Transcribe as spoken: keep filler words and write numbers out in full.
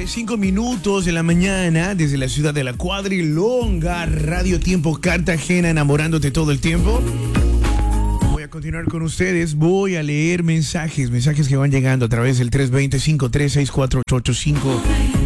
cinco minutos de la mañana desde la ciudad de La Cuadrilonga, Radio Tiempo Cartagena, enamorándote todo el tiempo. Voy a continuar con ustedes, voy a leer mensajes, mensajes que van llegando a través del tres dos cero, cinco tres seis cuatro ocho ocho cinco.